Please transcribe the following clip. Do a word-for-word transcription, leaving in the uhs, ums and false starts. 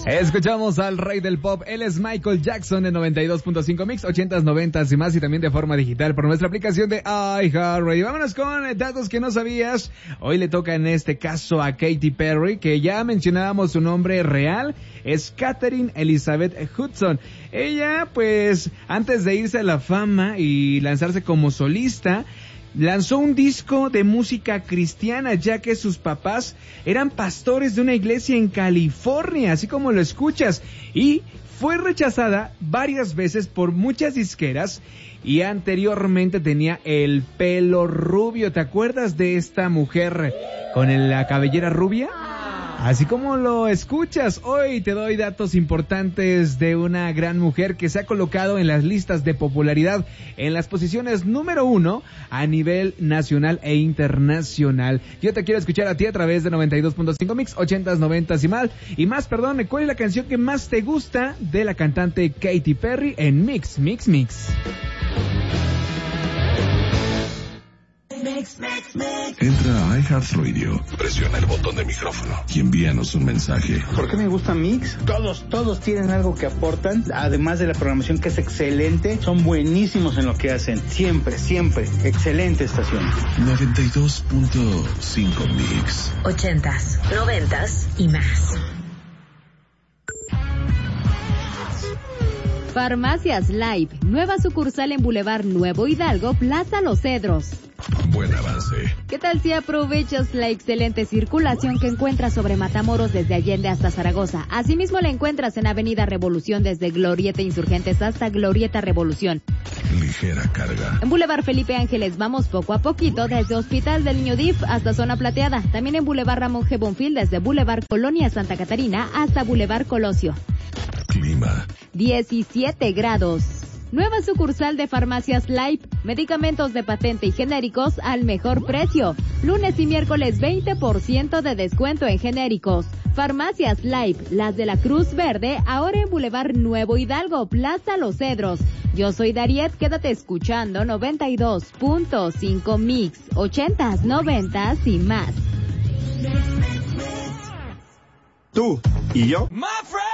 Escuchamos al rey del pop, él es Michael Jackson en noventa y dos punto cinco Mix, ochentas, noventas y más, y también de forma digital por nuestra aplicación de iHeartRadio. Vámonos con eh, datos que no sabías. Hoy le toca en este caso a Katy Perry, que ya mencionábamos su nombre real, es Katherine Elizabeth Hudson. Ella, pues, antes de irse a la fama y lanzarse como solista, lanzó un disco de música cristiana, ya que sus papás eran pastores de una iglesia en California, así como lo escuchas, y fue rechazada varias veces por muchas disqueras, y anteriormente tenía el pelo rubio. ¿Te acuerdas de esta mujer con la cabellera rubia? Así como lo escuchas, hoy te doy datos importantes de una gran mujer que se ha colocado en las listas de popularidad en las posiciones número uno a nivel nacional e internacional. Yo te quiero escuchar a ti a través de noventa y dos punto cinco Mix, ochentas, noventas y mal, y más, perdón, ¿cuál es la canción que más te gusta de la cantante Katy Perry en Mix, Mix, Mix? Mix, mix, mix. Entra a iHeartRadio, presiona el botón de micrófono y envíanos un mensaje. ¿Por qué me gusta Mix? Todos, todos tienen algo que aportan, además de la programación que es excelente, son buenísimos en lo que hacen, siempre, siempre, excelente estación. noventa y dos punto cinco Mix. Ochentas, noventas y más. Farmacias Live, nueva sucursal en Boulevard Nuevo Hidalgo, Plaza Los Cedros. Buen avance. ¿Qué tal si aprovechas la excelente circulación que encuentras sobre Matamoros desde Allende hasta Zaragoza? Asimismo la encuentras en Avenida Revolución desde Glorieta Insurgentes hasta Glorieta Revolución. Ligera carga. En Boulevard Felipe Ángeles vamos poco a poquito desde Hospital del Niño D I F hasta Zona Plateada. También en Boulevard Ramón G. Bonfil desde Boulevard Colonia Santa Catarina hasta Boulevard Colosio. Clima. diecisiete grados. Nueva sucursal de Farmacias Live, medicamentos de patente y genéricos al mejor precio. Lunes y miércoles veinte por ciento de descuento en genéricos. Farmacias Live, las de la Cruz Verde, ahora en Boulevard Nuevo Hidalgo, Plaza Los Cedros. Yo soy Dariet, quédate escuchando noventa y dos punto cinco Mix, ochentas, noventas y más. Tú y yo.